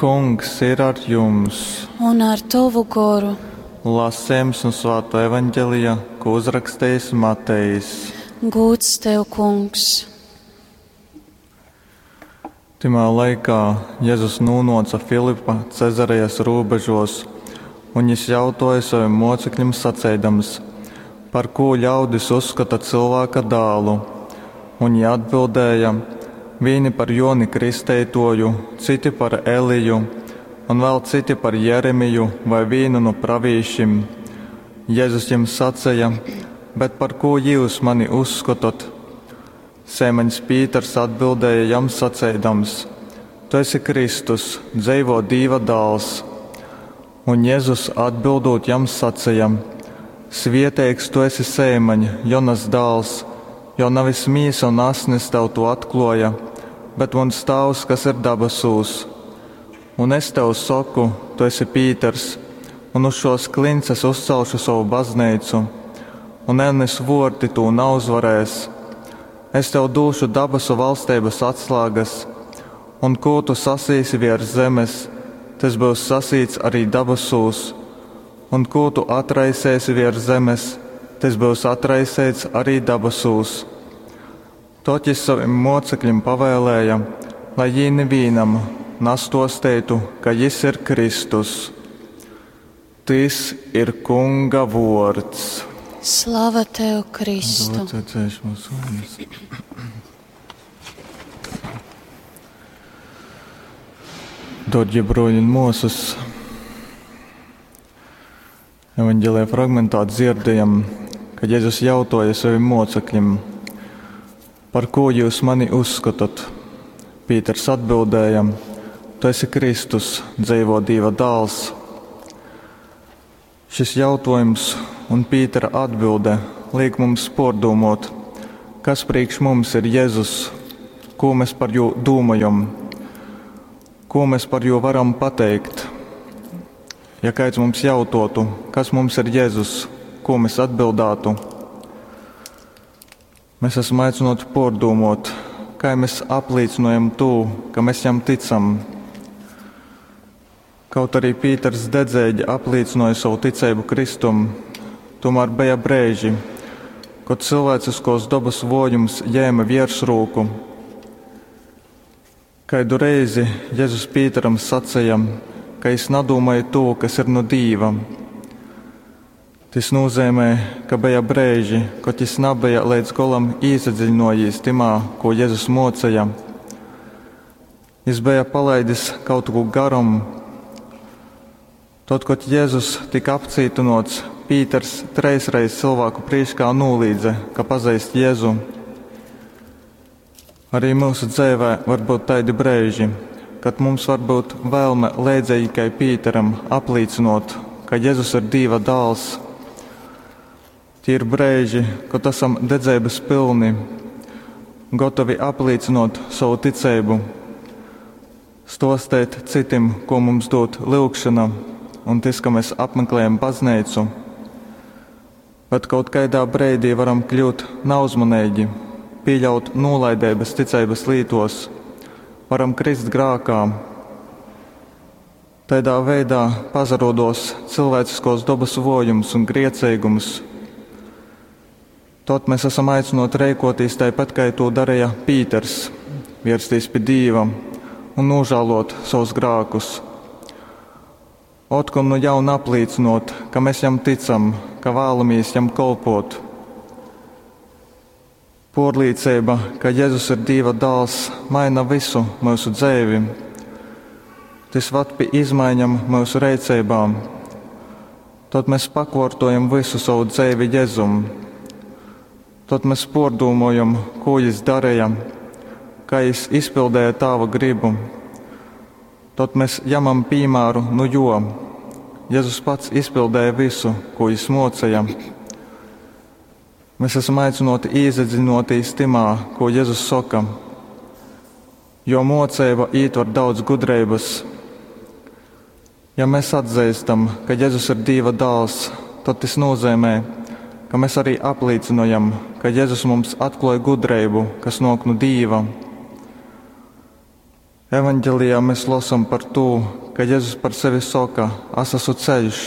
Kungs ir ar jums. Un ar tavu goru. Lasījums no Svētā evaņģēlijā, ko uzrakstījis Matejs. Gods tev, Kungs. Timā laikā Jēzus nonāca Filipa Cezarejas robežos, un viņš jautāja saviem mocekļiem sacēdams, par ko ļaudis uzskata cilvēka dēlu. Un viņi atbildēja, vieni par Joni Kristētoju, citi par Eliju, un vēl citi par Jeremiju vai vienu no pravīšiem. Jēzus viņiem sacīja, bet par ko jūs mani uzskatat? Sēmeņš Pīters atbildēja jam sacēdams, tu esi Kristus, dzīvo Dieva dēls. Un Jēzus atbildot jam sacīja, svētīgs tu esi Sēmeņ, Jonas dēls, jo nevis mīsa un asnis tev to atklāja, bet mans Tēvs, kas ir debesūs. Un es tev saku, tu esi Pīters, un uz šos klinces uzcelšu savu baznīcu, un Elnis vorti to nav uzvarējis. Es tev došu debesu valstības atslēgas, un ko tu sasīsi virs zemes, tas būs sasīts arī debesūs, un ko tu atraisēsi virs zemes, tas būs atraisēts arī debesūs. Toķis saviem mocekļiem pavēlēja, lai viņi nevienam nastostētu, ka viņš ir Kristus. Tas ir Kunga vārds. Slava tev, Kristu. Dārgie broļi un mūsas, evaņģēlijā fragmentā dzirdējam, kad Jēzus jautāja saviem mocekļiem, par ko jūs mani uzskatāt? Pīters atbildēja, tu esi Kristus, dzīvo Dieva dēls. Šis jautājums un Pītera atbilde liek mums pārdomāt, kas priekš mums ir Jēzus, ko mēs par viņu domājam, ko mēs par viņu varam pateikt. Ja kāds mums jautātu, kas mums ir Jēzus, ko mēs atbildētu, mēs esam aicināti pārdomāt, kā mēs apliecinājam to, ka mēs viņam ticam. Kaut arī Pīters dedzēji apliecināja savu ticību Kristum, tomēr bija brīži, kad cilvēciskos dabas vojums ņēma virsroku. Kādu reizi Jēzus Pīteram sacīja, ka es nedomāju to, kas ir no Dieva. Tas nozīmē, ka bija brīži, kad es nebija līdz galam iesadziļinājies timā, ko Jēzus mocīja. Es biju palaidis kaut ko garam. Tad, kad Jēzus tika apcietināts, Pīters treisreiz cilvēku priekšā nolīdza, ka pazīst Jēzu. Arī mūsu dzīvē var būt tādi brīži, kad mums var būt vēlme līdzīgi kā Pīteram apliecinot, ka Jēzus ir Dieva dēls. Tie ir brīži, kad esam dedzības pilni, gatavi apliecinot savu ticību, stostēt citiem, ko mums dod lūgšana, un tas, ka mēs apmeklējam baznīcu. Bet kaut kādā brīdī varam kļūt neuzmanīgi, pieļaut nolaidības ticības lītos, varam krist grākā. Tādā veidā pazarodos cilvēciskos dabas vojums un griecīgums. Tad mēs esam aicināti rīkoties tāpat, kā to darīja Pīters, vērsties pie Dieva un nožēlot savus grākus. Otkal nu jaunu apliecinot, ka mēs viņam ticam, ka vēlamies viņam kalpot. Pārliecība, ka Jēzus ir Dieva dēls, maina visu mūsu dzīvi. Tas ved pie izmaiņām mūsu rīcībām. Tad mēs pakārtojam visu savu dzīvi Jēzum. Tad mēs pārdomājam, ko viņš darīja, kā viņš izpildīja Tava gribu. Tad mēs ņemam piemēru no jo. Jēzus pats izpildīja visu, ko viņš mocīja. Mēs esam aicināti iedziļināties timā, ko Jēzus saka, jo mocība ietver daudz gudrības. Ja mēs atzīstam, ka Jēzus ir Dieva dēls, tad tas nozīmē, ka mēs arī apliecinājam, ka Jēzus mums atklāja gudrību, kas nāk no Dieva. Evaņģelijā mēs lasām par to, ka Jēzus par sevi saka: "Es esmu ceļš."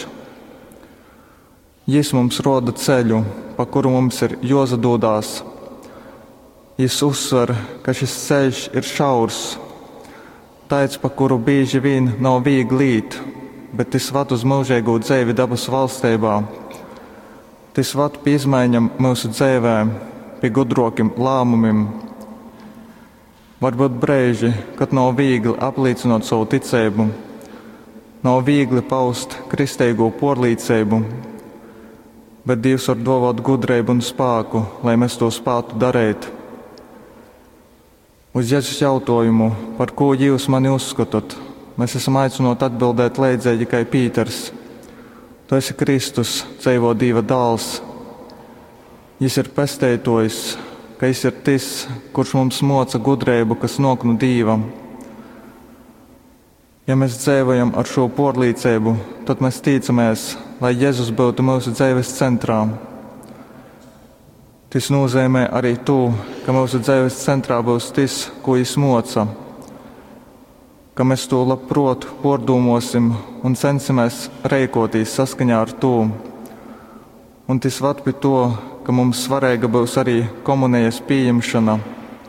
Jis mums roda ceļu, pa kuru mums ir jāsadodās. Jis uzsver, ka šis ceļš ir šaurs, tāds, pa kuru bieži vien nav viegli iet, bet tas ved uz mūžīgu dzīvi dabas valstībā. Tas ved pie izmaiņām mūsu dzīvē, pie gudrokiem lēmumiem. Varbūt brīži, kad nav viegli apliecināt savu ticību, nav viegli paust kristīgo porlīdzību, bet Dievs var dot gudrību un spēku, lai mēs to spētu darīt. Uz Jēzus jautājumu, par ko jūs mani uzskatāt, mēs esam aicināti atbildēt līdzīgi kā Pīters. Tu esi Kristus, dzīvo Dieva dēls. Jis ir pestītājs, ka Jis ir tas, kurš mums moca gudrību, kas nāk no Dieva. Ja mēs dzīvojam ar šo porlīdzību, tad mēs ticamies, lai Jēzus būtu mūsu dzīves centrā. Tas nozīmē arī to, ka mūsu dzīves centrā būs tas, ko Jis moca, ka mēs to labprāt pārdomāsim un censimies rīkoties saskaņā ar to. Un tas ved pie to, ka mums svarīga būs arī komunijas pieņemšana.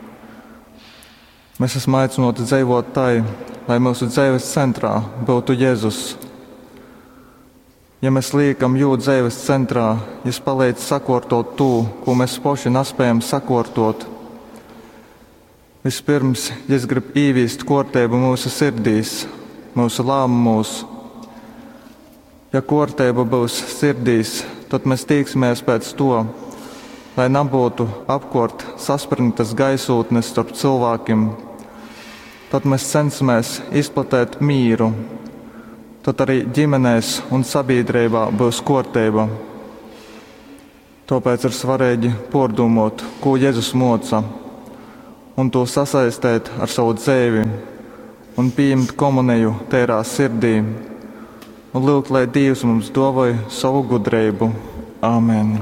Mēs esam aicināti dzīvot tai, lai mūsu dzīves centrā būtu Jēzus. Ja mēs liekam jū dzīves centrā, Jis palīdz sakārtot to, ko mēs paši nespējam sakārtot. Vispirms Jis grib ieviest kārtību mūsu sirdīs, mūsu lēmumos. Ja kārtība būs sirdīs, tad mēs tiksimies pēc to, lai nebūtu apkārt saspringtas gaisotnes starp cilvēkiem. Tad mēs censimies izplatīt mīru. Tad arī ģimenēs un sabiedrībā būs kārtība. Tāpēc ir svarīgi pārdomāt, ko Jēzus moca, un to sasaistīt ar savu dzīvi, un pieņemt komuniju tīrā sirdī, un lūgt, lai Dievs mums dāvāj savu gudrību. Āmen!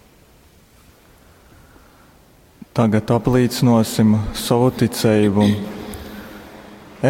Tagad apliecināsim savu ticību.